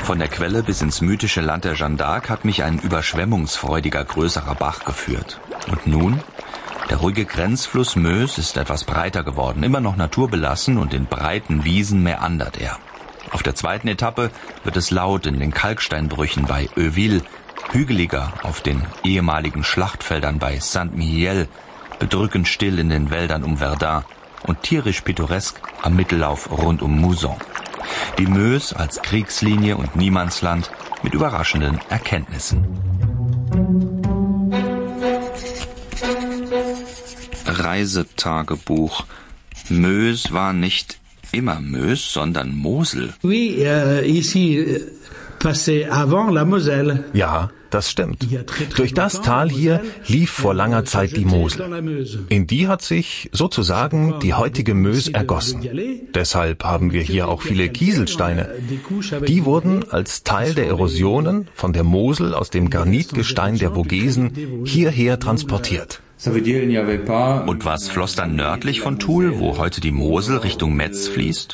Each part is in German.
Von der Quelle bis ins mythische Land der Jeanne d'Arc hat mich ein überschwemmungsfreudiger größerer Bach geführt. Und nun? Der ruhige Grenzfluss Meuse ist etwas breiter geworden, immer noch naturbelassen, und in breiten Wiesen meandert er. Auf der zweiten Etappe wird es laut in den Kalksteinbrüchen bei Euville, hügeliger auf den ehemaligen Schlachtfeldern bei Saint-Mihiel, bedrückend still in den Wäldern um Verdun und tierisch pittoresk am Mittellauf rund um Mouzon. Die Meuse als Kriegslinie und Niemandsland mit überraschenden Erkenntnissen. Reisetagebuch. Meuse war nicht immer Meuse, sondern Mosel. Oui, ici passait avant la Moselle. Ja, das stimmt. Durch das Tal hier lief vor langer Zeit die Mosel. In die hat sich sozusagen die heutige Meuse ergossen. Deshalb haben wir hier auch viele Kieselsteine. Die wurden als Teil der Erosionen von der Mosel aus dem Granitgestein der Vogesen hierher transportiert. Und was floss dann nördlich von Toul, wo heute die Mosel Richtung Metz fließt?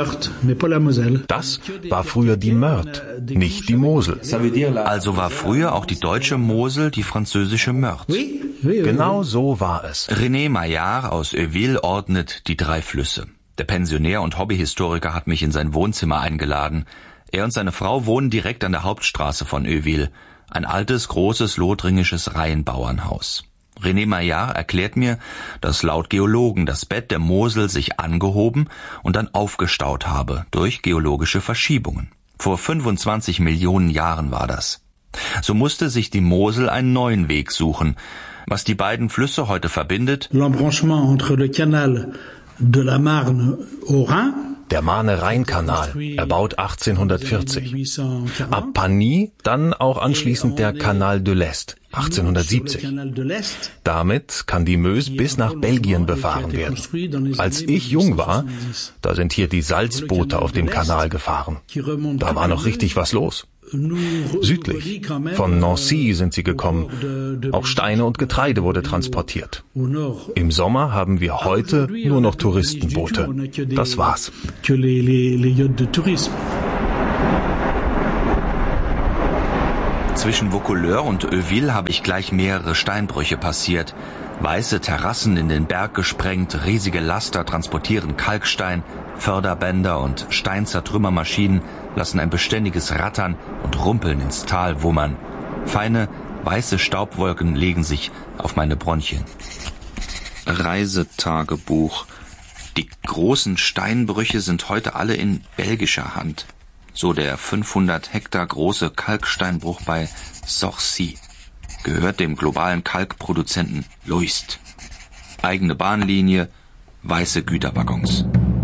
Das war früher die Meurthe, nicht die Mosel. Also war früher auch die deutsche Mosel die französische Meurthe. Genau so war es. René Maillard aus Euville ordnet die 3 Flüsse. Der Pensionär und Hobbyhistoriker hat mich in sein Wohnzimmer eingeladen. Er und seine Frau wohnen direkt an der Hauptstraße von Euville. Ein altes, großes, lothringisches Reihenbauernhaus. René Maillard erklärt mir, dass laut Geologen das Bett der Mosel sich angehoben und dann aufgestaut habe durch geologische Verschiebungen. Vor 25 Millionen Jahren war das. So musste sich die Mosel einen neuen Weg suchen. Was die beiden Flüsse heute verbindet: L'embranchement entre le canal de la Marne au Rhin. Der Marne-Rhein-Kanal, erbaut 1840. Ab Pagny dann auch anschließend der Canal de l'Est, 1870. Damit kann die Meuse bis nach Belgien befahren werden. Als ich jung war, da sind hier die Salzboote auf dem Kanal gefahren. Da war noch richtig was los. Südlich, von Nancy sind sie gekommen. Auch Steine und Getreide wurde transportiert. Im Sommer haben wir heute nur noch Touristenboote. Das war's. Zwischen Vaucouleurs und Euville habe ich gleich mehrere Steinbrüche passiert. Weiße Terrassen in den Berg gesprengt, riesige Laster transportieren Kalkstein, Förderbänder und Steinzertrümmermaschinen lassen ein beständiges Rattern und Rumpeln ins Tal wummern. Feine, weiße Staubwolken legen sich auf meine Bronchien. Reisetagebuch. Die großen Steinbrüche sind heute alle in belgischer Hand. So der 500 Hektar große Kalksteinbruch bei Sorcy. Gehört dem globalen Kalkproduzenten Loist. Eigene Bahnlinie, weiße Güterwaggons.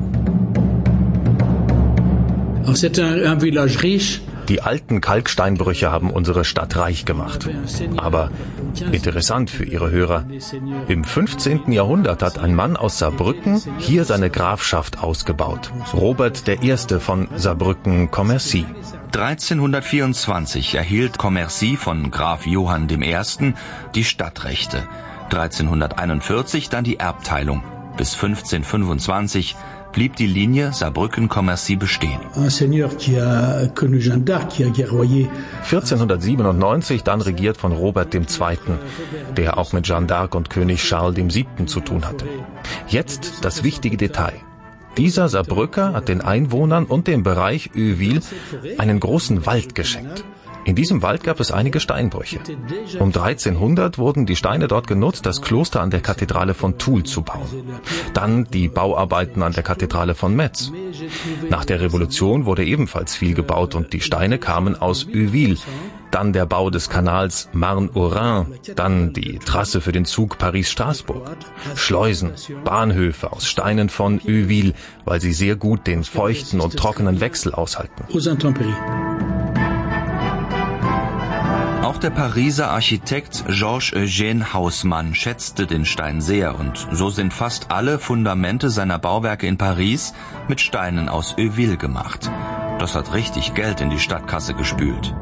Die alten Kalksteinbrüche haben unsere Stadt reich gemacht. Aber interessant für Ihre Hörer: Im 15. Jahrhundert hat ein Mann aus Saarbrücken hier seine Grafschaft ausgebaut. Robert I. von Saarbrücken-Commercy. 1324 erhielt Commercy von Graf Johann I. die Stadtrechte. 1341 dann die Erbteilung. Bis 1525 blieb die Linie Saarbrücken-Commercy bestehen. 1497 dann regiert von Robert II., der auch mit Jeanne d'Arc und König Charles VII. Zu tun hatte. Jetzt das wichtige Detail. Dieser Saarbrücker hat den Einwohnern und dem Bereich Euville einen großen Wald geschenkt. In diesem Wald gab es einige Steinbrüche. Um 1300 wurden die Steine dort genutzt, das Kloster an der Kathedrale von Toul zu bauen. Dann die Bauarbeiten an der Kathedrale von Metz. Nach der Revolution wurde ebenfalls viel gebaut und die Steine kamen aus Euville. Dann der Bau des Kanals Marne-au-Rhin, dann die Trasse für den Zug Paris-Straßburg. Schleusen, Bahnhöfe aus Steinen von Euville, weil sie sehr gut den feuchten und trockenen Wechsel aushalten. Auch der Pariser Architekt Georges-Eugène Haussmann schätzte den Stein sehr und so sind fast alle Fundamente seiner Bauwerke in Paris mit Steinen aus Euville gemacht. Das hat richtig Geld in die Stadtkasse gespült.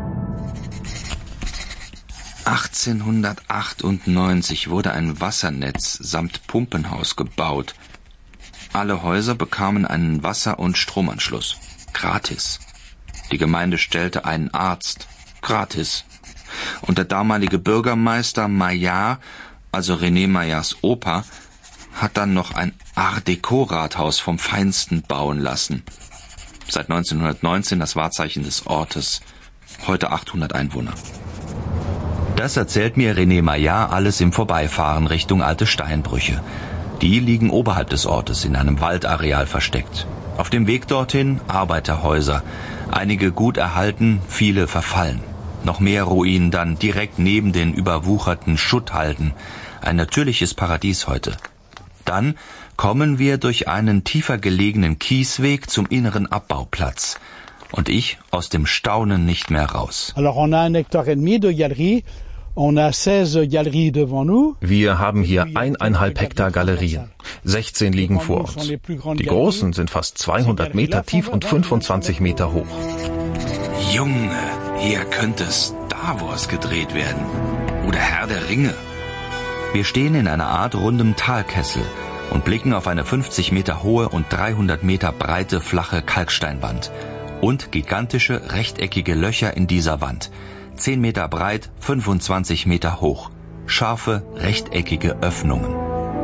1898 wurde ein Wassernetz samt Pumpenhaus gebaut. Alle Häuser bekamen einen Wasser- und Stromanschluss. Gratis. Die Gemeinde stellte einen Arzt. Gratis. Und der damalige Bürgermeister Maillard, also René Maillards Opa, hat dann noch ein Art-Déco-Rathaus vom Feinsten bauen lassen. Seit 1919 das Wahrzeichen des Ortes. Heute 800 Einwohner. Das erzählt mir René Maillard alles im Vorbeifahren Richtung Alte Steinbrüche. Die liegen oberhalb des Ortes in einem Waldareal versteckt. Auf dem Weg dorthin Arbeiterhäuser. Einige gut erhalten, viele verfallen. Noch mehr Ruinen dann direkt neben den überwucherten Schutthalden. Ein natürliches Paradies heute. Dann kommen wir durch einen tiefer gelegenen Kiesweg zum inneren Abbauplatz. Und ich aus dem Staunen nicht mehr raus. Alors on a 1,5 Hektar de galerie. On a 16 galeries devant nous. Wir haben hier 1,5 Hektar Galerien. 16 liegen vor uns. Die großen sind fast 200 Meter tief und 25 Meter hoch. Junge, hier könnte Star Wars gedreht werden. Oder Herr der Ringe. Wir stehen in einer Art rundem Talkessel und blicken auf eine 50 Meter hohe und 300 Meter breite flache Kalksteinwand. Und gigantische rechteckige Löcher in dieser Wand. 10 Meter breit, 25 Meter hoch. Scharfe, rechteckige Öffnungen.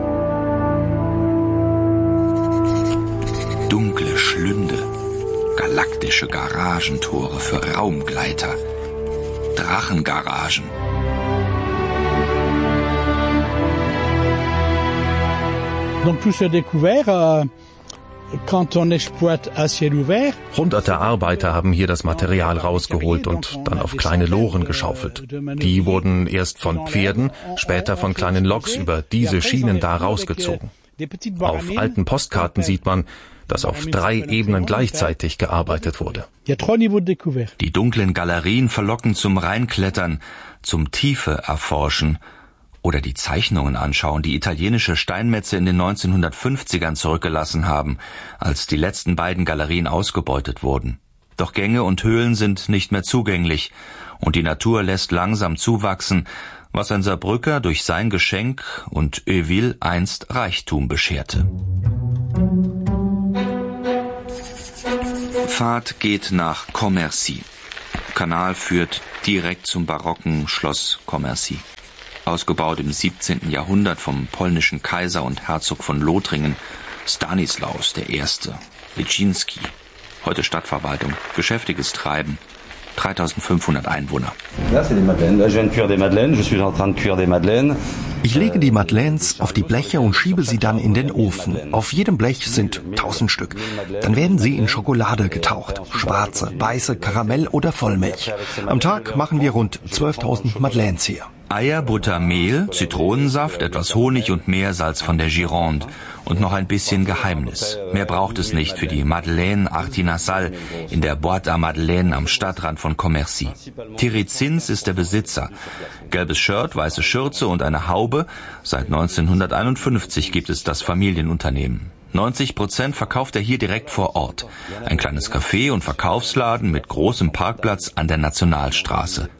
Dunkle Schlünde. Galaktische Garagentore für Raumgleiter. Drachengaragen. Donc tout s'est découvert quand on exploite à ciel ouvert. Hunderte Arbeiter haben hier das Material rausgeholt und dann auf kleine Loren geschaufelt. Die wurden erst von Pferden, später von kleinen Loks über diese Schienen da rausgezogen. Auf alten Postkarten sieht man, dass auf 3 Ebenen gleichzeitig gearbeitet wurde. Die dunklen Galerien verlocken zum Reinklettern, zum Tiefe erforschen oder die Zeichnungen anschauen, die italienische Steinmetze in den 1950ern zurückgelassen haben, als die letzten beiden Galerien ausgebeutet wurden. Doch Gänge und Höhlen sind nicht mehr zugänglich und die Natur lässt langsam zuwachsen, was ein Saarbrücker durch sein Geschenk und Euville einst Reichtum bescherte. Fahrt geht nach Commercy. Kanal führt direkt zum barocken Schloss Commercy. Ausgebaut im 17. Jahrhundert vom polnischen Kaiser und Herzog von Lothringen, Stanislaus I. Leszczynski. Heute Stadtverwaltung, geschäftiges Treiben, 3500 Einwohner. Ich lege die Madeleines auf die Bleche und schiebe sie dann in den Ofen. Auf jedem Blech sind 1000 Stück. Dann werden sie in Schokolade getaucht. Schwarze, weiße, Karamell oder Vollmilch. Am Tag machen wir rund 12.000 Madeleines hier. Eier, Butter, Mehl, Zitronensaft, etwas Honig und Meersalz von der Gironde. Und noch ein bisschen Geheimnis. Mehr braucht es nicht für die Madeleine Artinasal in der Boîte à Madeleine am Stadtrand von Commercy. Thierry Zins ist der Besitzer. Gelbes Shirt, weiße Schürze und eine Haube. Seit 1951 gibt es das Familienunternehmen. 90% verkauft er hier direkt vor Ort. Ein kleines Café und Verkaufsladen mit großem Parkplatz an der Nationalstraße.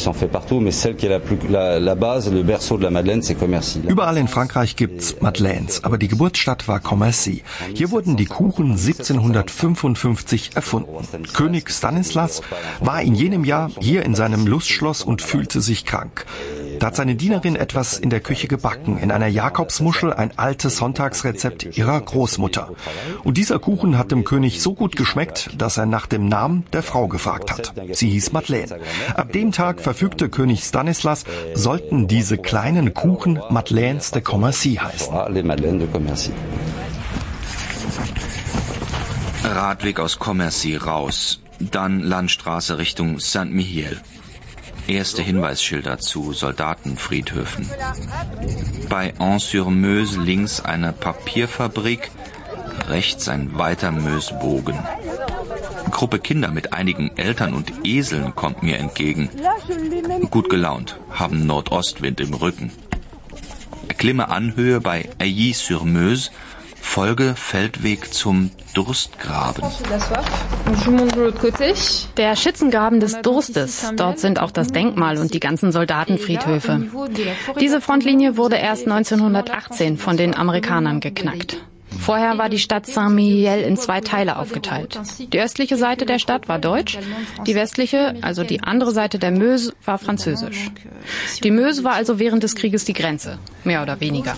Überall in Frankreich gibt's Madeleines, aber die Geburtsstadt war Commercy. Hier wurden die Kuchen 1755 erfunden. König Stanislas war in jenem Jahr hier in seinem Lustschloss und fühlte sich krank. Da hat seine Dienerin etwas in der Küche gebacken, in einer Jakobsmuschel, ein altes Sonntagsrezept ihrer Großmutter. Und dieser Kuchen hat dem König so gut geschmeckt, dass er nach dem Namen der Frau gefragt hat. Sie hieß Madeleine. Ab dem Tag verfügte König Stanislas, sollten diese kleinen Kuchen Madeleines de Commercy heißen. Radweg aus Commercy raus, dann Landstraße Richtung Saint-Mihiel. Erste Hinweisschilder zu Soldatenfriedhöfen. Bei An-sur-Meuse links eine Papierfabrik, rechts ein weiter Meusebogen. Eine Gruppe Kinder mit einigen Eltern und Eseln kommt mir entgegen. Gut gelaunt, haben Nordostwind im Rücken. Erklimme Anhöhe bei Ailly-sur-Meuse, folge Feldweg zum Durstgraben. Der Schützengraben des Durstes. Dort sind auch das Denkmal und die ganzen Soldatenfriedhöfe. Diese Frontlinie wurde erst 1918 von den Amerikanern geknackt. Vorher war die Stadt Saint-Mihiel in 2 Teile aufgeteilt. Die östliche Seite der Stadt war deutsch, die westliche, also die andere Seite der Meuse, war französisch. Die Meuse war also während des Krieges die Grenze, mehr oder weniger.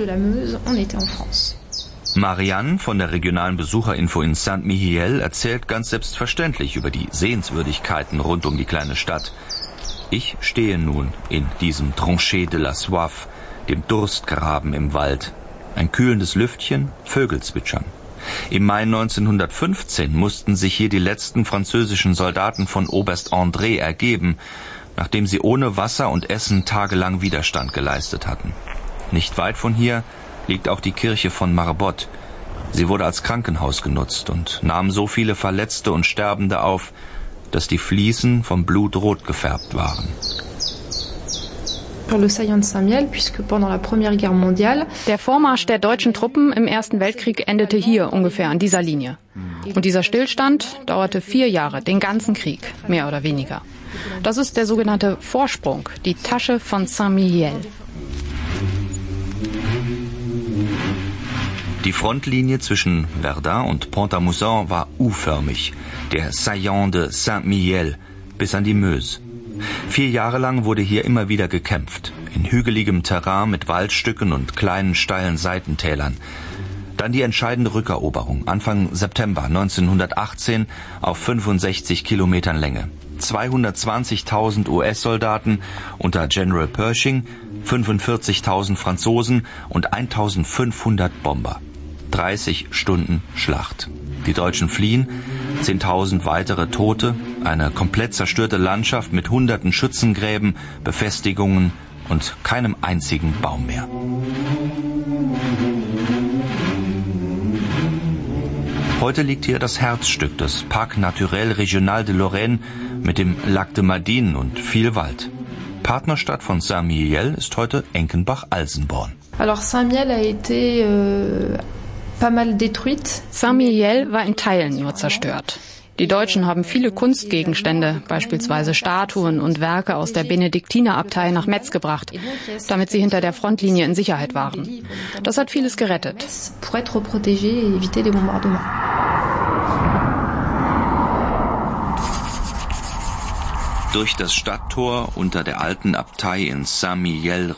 Marianne von der regionalen Besucherinfo in Saint-Mihiel erzählt ganz selbstverständlich über die Sehenswürdigkeiten rund um die kleine Stadt. Ich stehe nun in diesem Tranchée de la Soif, dem Durstgraben im Wald. Ein kühlendes Lüftchen, Vögel zwitschern. Im Mai 1915 mussten sich hier die letzten französischen Soldaten von Oberst André ergeben, nachdem sie ohne Wasser und Essen tagelang Widerstand geleistet hatten. Nicht weit von hier liegt auch die Kirche von Marbotte. Sie wurde als Krankenhaus genutzt und nahm so viele Verletzte und Sterbende auf, dass die Fliesen vom Blut rot gefärbt waren. Der Vormarsch der deutschen Truppen im Ersten Weltkrieg endete hier ungefähr an dieser Linie. Und dieser Stillstand dauerte 4 Jahre, den ganzen Krieg, mehr oder weniger. Das ist der sogenannte Vorsprung, die Tasche von Saint-Mihiel. Die Frontlinie zwischen Verdun und Pont-à-Mousson war U-förmig, der Saillant de Saint-Mihiel, bis an die Meuse. 4 Jahre lang wurde hier immer wieder gekämpft, in hügeligem Terrain mit Waldstücken und kleinen steilen Seitentälern. Dann die entscheidende Rückeroberung, Anfang September 1918 auf 65 Kilometern Länge. 220.000 US-Soldaten unter General Pershing, 45.000 Franzosen und 1.500 Bomber. 30 Stunden Schlacht. Die Deutschen fliehen, 10.000 weitere Tote, eine komplett zerstörte Landschaft mit hunderten Schützengräben, Befestigungen und keinem einzigen Baum mehr. Heute liegt hier das Herzstück des Parc Naturel Régional de Lorraine mit dem Lac de Madine und viel Wald. Partnerstadt von Saint-Mihiel ist heute Enkenbach-Alsenborn. Saint-Mihiel war in Teilen nur zerstört. Die Deutschen haben viele Kunstgegenstände, beispielsweise Statuen und Werke aus der Benediktinerabtei nach Metz gebracht, damit sie hinter der Frontlinie in Sicherheit waren. Das hat vieles gerettet. Durch das Stadttor unter der alten Abtei in Saint-Mihiel